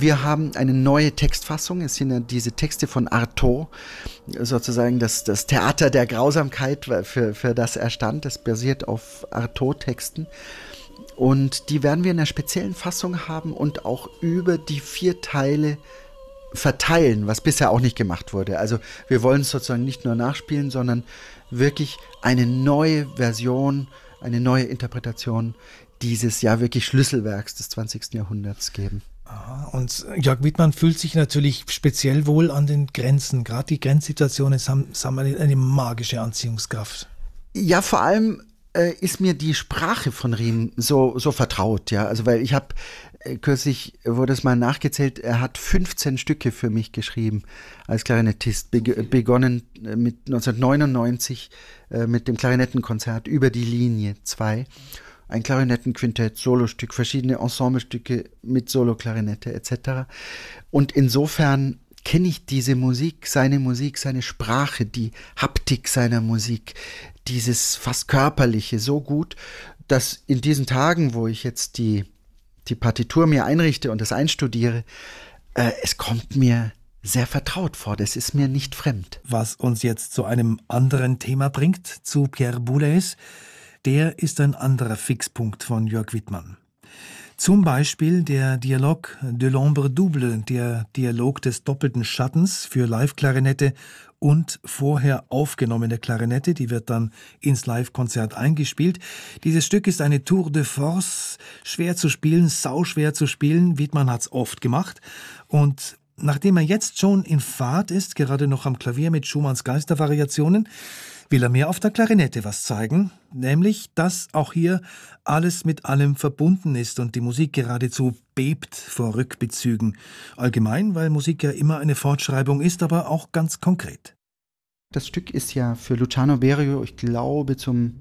Wir haben eine neue Textfassung. Es sind ja diese Texte von Artaud, sozusagen das Theater der Grausamkeit, für das er stand. Das basiert auf Artaud-Texten. Und die werden wir in einer speziellen Fassung haben und auch über die 4 Teile verteilen, was bisher auch nicht gemacht wurde. Also wir wollen es sozusagen nicht nur nachspielen, sondern wirklich eine neue Version, eine neue Interpretation dieses ja wirklich Schlüsselwerks des 20. Jahrhunderts geben. Und Jörg Widmann fühlt sich natürlich speziell wohl an den Grenzen. Gerade die Grenzsituationen haben eine magische Anziehungskraft. Ja, vor allem ist mir die Sprache von Riem so vertraut. Ja? Also weil ich habe kürzlich, wurde es mal nachgezählt, er hat 15 Stücke für mich geschrieben als Klarinettist, begonnen mit 1999 mit dem Klarinettenkonzert Über die Linie 2. Ein Klarinettenquintett, Solostück, verschiedene Ensemblestücke mit Solo-Klarinette etc. Und insofern kenne ich diese Musik, seine Sprache, die Haptik seiner Musik, dieses fast Körperliche so gut, dass in diesen Tagen, wo ich jetzt die Partitur mir einrichte und das einstudiere, es kommt mir sehr vertraut vor, das ist mir nicht fremd. Was uns jetzt zu einem anderen Thema bringt, zu Pierre Boulez. Der ist ein anderer Fixpunkt von Jörg Widmann. Zum Beispiel der Dialogue de l'ombre double, der Dialog des doppelten Schattens für Live-Klarinette und vorher aufgenommene Klarinette, die wird dann ins Live-Konzert eingespielt. Dieses Stück ist eine Tour de force, schwer zu spielen, sauschwer zu spielen. Widmann hat's oft gemacht und nachdem er jetzt schon in Fahrt ist, gerade noch am Klavier mit Schumanns Geistervariationen, will er mir auf der Klarinette was zeigen, nämlich, dass auch hier alles mit allem verbunden ist und die Musik geradezu bebt vor Rückbezügen. Allgemein, weil Musik ja immer eine Fortschreibung ist, aber auch ganz konkret. Das Stück ist ja für Luciano Berio, ich glaube, zum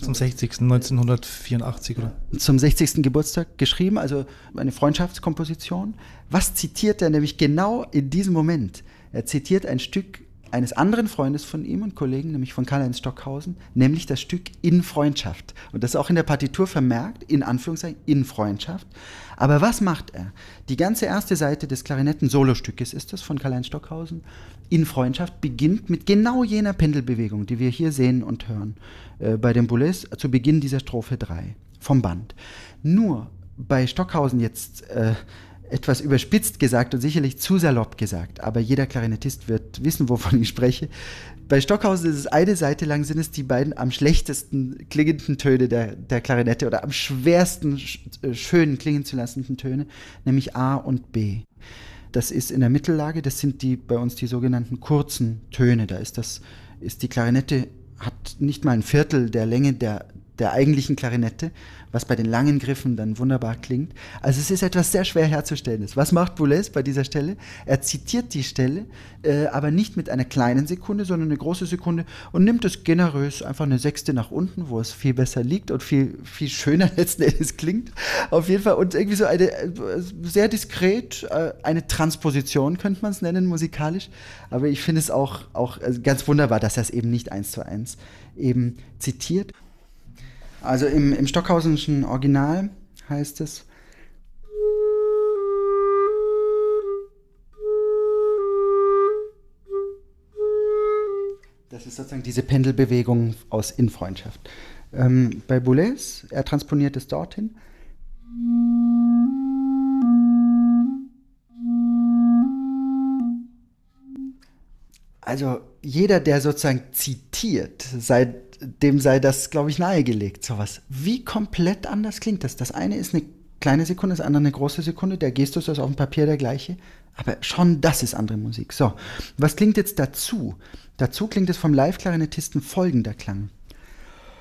1984, oder? Zum 60. Geburtstag geschrieben, also eine Freundschaftskomposition. Was zitiert er nämlich genau in diesem Moment? Er zitiert ein Stück eines anderen Freundes von ihm und Kollegen, nämlich von Karl-Heinz Stockhausen, nämlich das Stück In Freundschaft. Und das ist auch in der Partitur vermerkt, in Anführungszeichen, in Freundschaft. Aber was macht er? Die ganze erste Seite des Klarinetten-Solostückes ist das von Karl-Heinz Stockhausen. In Freundschaft beginnt mit genau jener Pendelbewegung, die wir hier sehen und hören, bei dem Boulez zu Beginn dieser Strophe 3 vom Band. Nur bei Stockhausen jetzt etwas überspitzt gesagt und sicherlich zu salopp gesagt, aber jeder Klarinettist wird wissen, wovon ich spreche. Bei Stockhausen ist es eine Seite lang, sind es die beiden am schlechtesten klingenden Töne der Klarinette oder am schwersten schön klingen zu lassenden Töne, nämlich A und B. Das ist in der Mittellage, das sind bei uns die sogenannten kurzen Töne. Da ist die Klarinette, hat nicht mal ein Viertel der Länge der eigentlichen Klarinette, was bei den langen Griffen dann wunderbar klingt. Also es ist etwas sehr schwer herzustellendes. Was macht Boulez bei dieser Stelle? Er zitiert die Stelle, aber nicht mit einer kleinen Sekunde, sondern eine große Sekunde und nimmt es generös einfach eine Sechste nach unten, wo es viel besser liegt und viel, viel schöner letzten Endes klingt. Auf jeden Fall und irgendwie so eine sehr diskret, eine Transposition könnte man es nennen musikalisch. Aber ich finde es auch ganz wunderbar, dass er es eben nicht 1:1 eben zitiert. Also im Stockhausenschen Original heißt es: Das ist sozusagen diese Pendelbewegung aus In Freundschaft. Bei Boulez, er transponiert es dorthin. Also jeder, der sozusagen zitiert, dem sei das, glaube ich, nahegelegt, sowas. Wie komplett anders klingt das? Das eine ist eine kleine Sekunde, das andere eine große Sekunde, der Gestus ist auf dem Papier der gleiche, aber schon das ist andere Musik. So, was klingt jetzt dazu? Dazu klingt es vom Live-Klarinettisten folgender Klang.